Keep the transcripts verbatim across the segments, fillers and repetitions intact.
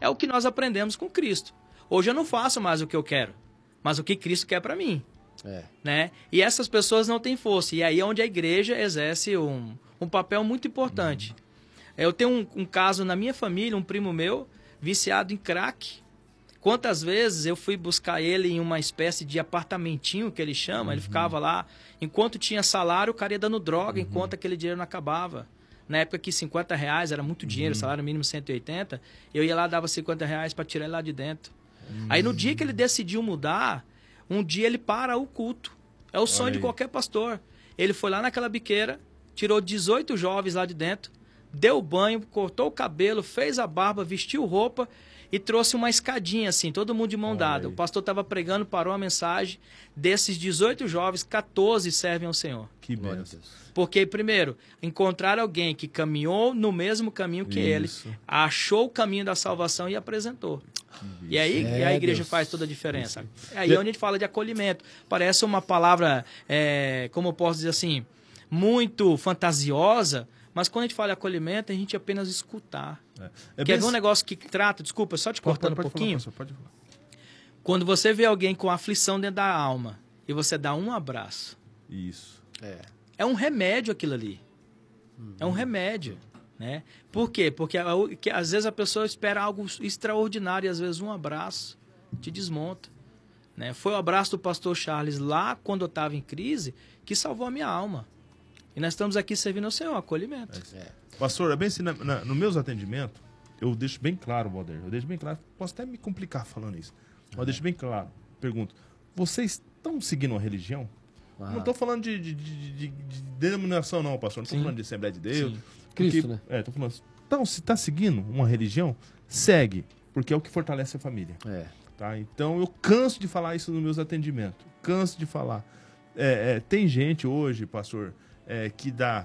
É o que nós aprendemos com Cristo. Hoje eu não faço mais o que eu quero, mas o que Cristo quer para mim. É. Né? E essas pessoas não têm força. E aí é onde a igreja exerce um, um papel muito importante. Uhum. Eu tenho um, um caso na minha família, um primo meu, viciado em crack. Quantas vezes eu fui buscar ele em uma espécie de apartamentinho, que ele chama, uhum. ele ficava lá, enquanto tinha salário, o cara ia dando droga, uhum. enquanto aquele dinheiro não acabava. Na época que cinquenta reais era muito dinheiro, uhum. salário mínimo cento e oitenta, eu ia lá, dava cinquenta reais para tirar ele lá de dentro. Uhum. Aí no dia que ele decidiu mudar, um dia ele para o culto. É o sonho de qualquer pastor. Ele foi lá naquela biqueira, tirou dezoito jovens lá de dentro, deu banho, cortou o cabelo, fez a barba, vestiu roupa e trouxe uma escadinha assim, todo mundo de mão dada. O pastor estava pregando, parou a mensagem. Desses dezoito jovens, quatorze servem ao Senhor. Que bênção. Porque, primeiro, encontraram alguém que caminhou no mesmo caminho que Isso. ele, achou o caminho da salvação e apresentou. E aí é, a igreja Deus. faz toda a diferença. É aí onde a gente fala de acolhimento. Parece uma palavra, é, como eu posso dizer assim, muito fantasiosa, mas quando a gente fala de acolhimento, a gente apenas escutar. É. É Quer ver um negócio que trata, desculpa, só te cortando pode, pode, um pouquinho. Falar, pode falar. Quando você vê alguém com aflição dentro da alma e você dá um abraço. Isso. É, é um remédio aquilo ali. Uhum. É um remédio. Né? Por quê? Porque que, às vezes a pessoa espera algo extraordinário e às vezes um abraço te desmonta. Né? Foi o abraço do pastor Charles lá quando eu estava em crise que salvou a minha alma. E nós estamos aqui servindo ao Senhor, acolhimento. É. Pastor, é bem assim, na, na, no meus atendimentos, eu deixo bem claro, Valder, eu deixo bem claro, posso até me complicar falando isso, mas eu deixo bem claro, pergunto, vocês estão seguindo uma religião? Ah. Não estou falando de, de, de, de, de denominação não, pastor, não estou falando de Assembleia de Deus. Sim. Cristo, porque, né? É, tô falando, então, se está seguindo uma religião, segue, porque é o que fortalece a família. É. Tá? Então, eu canso de falar isso nos meus atendimentos, canso de falar. É, é, tem gente hoje, pastor, é, que dá,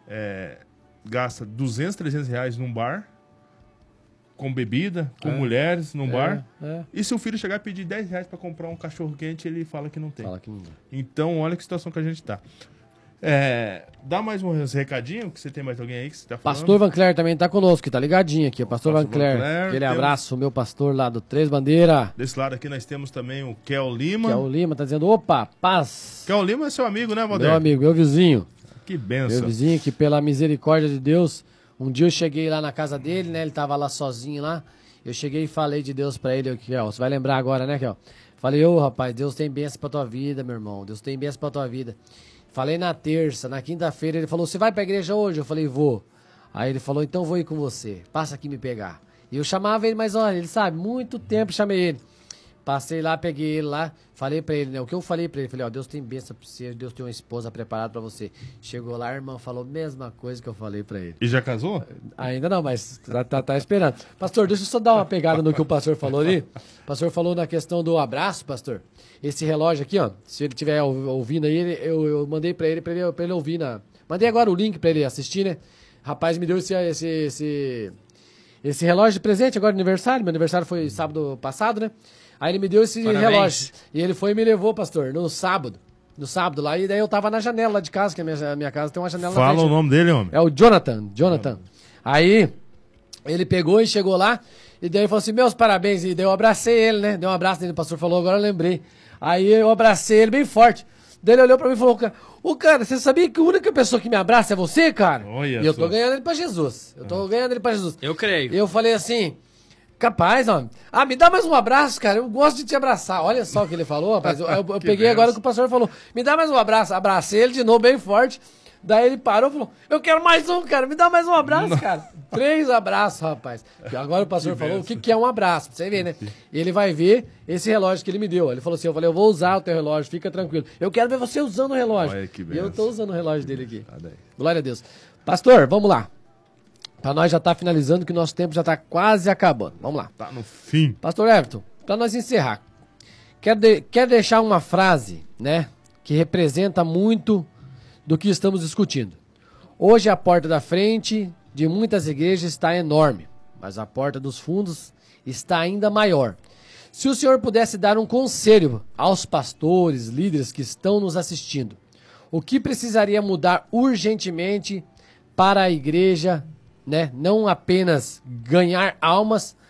é, gasta duzentos, trezentos reais num bar, com bebida, com é. mulheres, num é. bar, é. e se o filho chegar e pedir dez reais para comprar um cachorro quente, ele fala que não tem. Fala que não tem. Então, olha que situação que a gente está. É, dá mais um recadinho, que você tem mais alguém aí que você tá falando? Pastor Vancler também tá conosco, que tá ligadinho aqui. O pastor, pastor Vancler, Vancler, aquele temos... abraço, o meu pastor lá do Três Bandeira. Desse lado aqui nós temos também o Kel Lima. Kel Lima tá dizendo, opa, paz. Kel Lima é seu amigo, né, Valdir? Meu amigo, meu vizinho. Que benção. Meu vizinho, que pela misericórdia de Deus, um dia eu cheguei lá na casa dele, né, ele tava lá sozinho lá, eu cheguei e falei de Deus pra ele, Kel, você vai lembrar agora, né, Kel? Falei, ô rapaz, Deus tem bênção pra tua vida, meu irmão, Deus tem bênção pra tua vida. Falei na terça, na quinta-feira, ele falou, você vai pra igreja hoje? Eu falei, vou. Aí ele falou, então vou ir com você, passa aqui me pegar. E eu chamava ele, mas olha, ele sabe, muito tempo chamei ele. Passei lá, peguei ele lá, falei pra ele, né, o que eu falei pra ele, falei, ó, Deus tem bênção pra você, Deus tem uma esposa preparada pra você. Chegou lá, a irmã falou a mesma coisa que eu falei pra ele. E já casou? Ainda não, mas tá, tá, tá esperando. Pastor, deixa eu só dar uma pegada no que o pastor falou ali. O pastor falou na questão do abraço, pastor. Esse relógio aqui, ó, se ele estiver ouvindo aí, ele, eu, eu mandei pra ele, pra ele, pra ele ouvir na... Mandei agora o link pra ele assistir, né? Rapaz, me deu esse... esse, esse, esse relógio de presente agora de aniversário. Meu aniversário foi sábado passado, né? Aí ele me deu esse Parabéns. relógio. E ele foi e me levou, pastor, no sábado. No sábado lá. E daí eu tava na janela lá de casa, que a minha, a minha casa tem uma janela Fala na frente. o nome dele, homem. É o Jonathan. Jonathan. Aí ele pegou e chegou lá. E daí falou assim, meus parabéns. E daí eu abracei ele, né? Dei um abraço nele, o pastor falou, agora eu lembrei. Aí eu abracei ele bem forte. Daí ele olhou pra mim e falou, ô cara, você sabia que a única pessoa que me abraça é você, cara? Olha e eu tô só. ganhando ele pra Jesus. Eu tô ah. ganhando ele pra Jesus. Eu creio. E eu falei assim... Capaz, ó. Ah, me dá mais um abraço, cara. Eu gosto de te abraçar. Olha só o que ele falou, rapaz. Eu, eu, eu peguei agora o que o pastor falou. Me dá mais um abraço. Abracei ele de novo, bem forte. Daí ele parou e falou, eu quero mais um, cara. Me dá mais um abraço, Não. cara. Três abraços, rapaz. Agora o pastor que falou benção. o que, que é um abraço. Pra você ver, né? E ele vai ver esse relógio que ele me deu. Ele falou assim, eu falei, eu vou usar o teu relógio, fica tranquilo. Eu quero ver você usando o relógio. Olha que e eu tô usando o relógio dele aqui. Cadê? Glória a Deus. Pastor, vamos lá. Para nós já tá finalizando, que o nosso tempo já tá quase acabando. Vamos lá. Tá no fim. Pastor Everton, para nós encerrar, quer, de, quer deixar uma frase, né, que representa muito do que estamos discutindo. Hoje a porta da frente de muitas igrejas está enorme, mas a porta dos fundos está ainda maior. Se o senhor pudesse dar um conselho aos pastores, líderes que estão nos assistindo, o que precisaria mudar urgentemente para a igreja, né, não apenas ganhar almas,